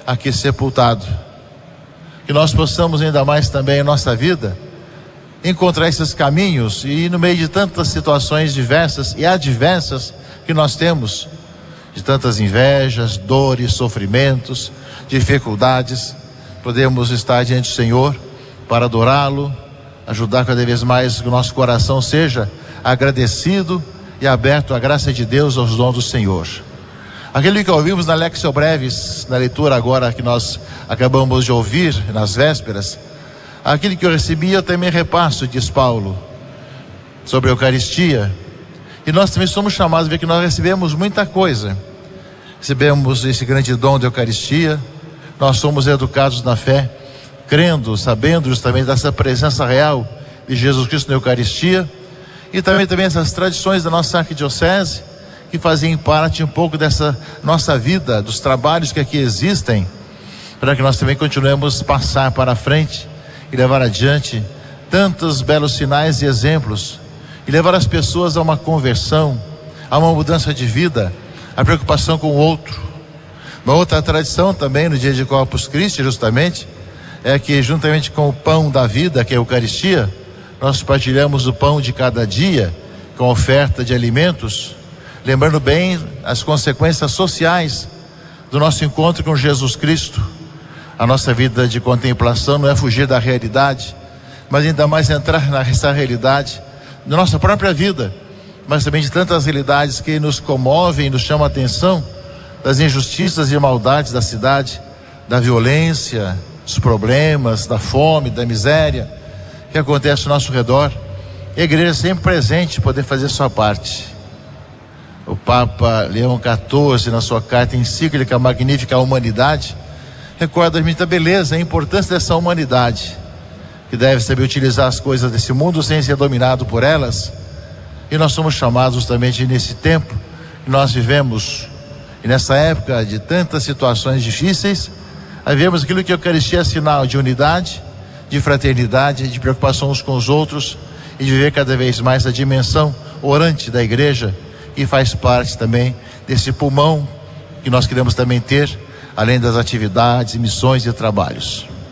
aqui sepultado. Que nós possamos ainda mais também em nossa vida encontrar esses caminhos e no meio de tantas situações diversas e adversas que nós temos, de tantas invejas, dores, sofrimentos, dificuldades, podemos estar diante do Senhor para adorá-lo, ajudar cada vez mais que o nosso coração seja agradecido e aberto à graça de Deus, aos dons do Senhor. Aquilo que ouvimos na Lectio Brevis, na leitura agora que nós acabamos de ouvir nas vésperas, aquilo que eu recebi eu também repasso, diz Paulo, sobre a Eucaristia. E nós também somos chamados a ver que nós recebemos muita coisa. Recebemos esse grande dom da Eucaristia, nós somos educados na fé, crendo, sabendo justamente dessa presença real de Jesus Cristo na Eucaristia, e também essas tradições da nossa arquidiocese, que fazem parte um pouco dessa nossa vida, dos trabalhos que aqui existem, para que nós também continuemos a passar para frente e levar adiante tantos belos sinais e exemplos, e levar as pessoas a uma conversão, a uma mudança de vida, a preocupação com o outro. Uma outra tradição também no dia de Corpus Christi, justamente, é que juntamente com o pão da vida, que é a Eucaristia, nós partilhamos o pão de cada dia, com oferta de alimentos, lembrando bem as consequências sociais do nosso encontro com Jesus Cristo. A nossa vida de contemplação não é fugir da realidade, mas ainda mais entrar nessa realidade da nossa própria vida, mas também de tantas realidades que nos comovem e nos chamam a atenção, das injustiças e maldades da cidade, da violência, dos problemas, da fome, da miséria que acontece ao nosso redor. E a igreja sempre presente, poder fazer sua parte. O Papa Leão XIV, na sua carta encíclica magnífica à humanidade, recorda muita beleza, a importância dessa humanidade, que deve saber utilizar as coisas desse mundo sem ser dominado por elas. E nós somos chamados também nesse tempo que nós vivemos, e nessa época de tantas situações difíceis, a vermos aquilo que a Eucaristia é sinal de unidade, de fraternidade, de preocupação uns com os outros, e de viver cada vez mais a dimensão orante da igreja, que faz parte também desse pulmão que nós queremos também ter, além das atividades, missões e trabalhos.